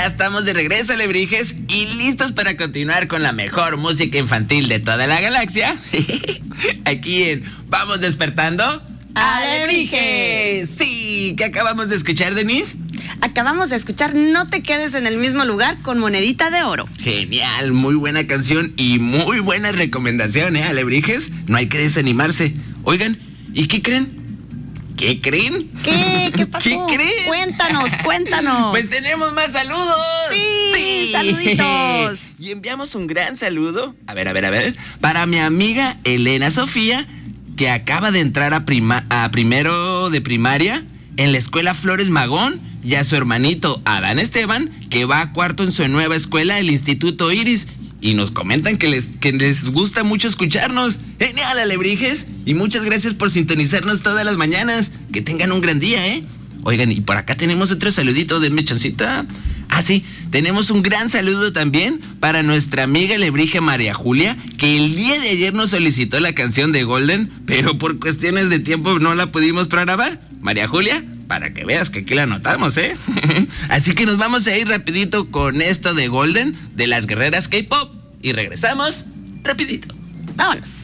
estamos de regreso, alebrijes, y listos para continuar con la mejor música infantil de toda la galaxia. Aquí en Vamos Despertando ¡Alebrijes! Sí, ¿qué acabamos de escuchar, Denise? Acabamos de escuchar No te quedes en el mismo lugar con Monedita de Oro. Genial, muy buena canción y muy buena recomendación, alebrijes. No hay que desanimarse. Oigan, ¿y qué creen? ¿Qué creen? ¿Qué pasó? ¿Qué creen? Cuéntanos. Pues tenemos más saludos. Sí, saluditos. Y enviamos un gran saludo, a ver, para mi amiga Elena Sofía, que acaba de entrar a primero de primaria en la escuela Flores Magón, y a su hermanito Adán Esteban, que va a cuarto en su nueva escuela, el Instituto Iris. Y nos comentan que les gusta mucho escucharnos. Genial, alebrijes. Y muchas gracias por sintonizarnos todas las mañanas. Que tengan un gran día, ¿eh? Oigan, y por acá tenemos otro saludito, denme chancita. Ah, sí, tenemos un gran saludo también para nuestra amiga alebrije María Julia, que el día de ayer nos solicitó la canción de Golden, pero por cuestiones de tiempo no la pudimos programar. María Julia, para que veas que aquí la anotamos, ¿eh? Así que nos vamos a ir rapidito con esto de Golden, de las guerreras K-Pop. Y regresamos rapidito. Vámonos.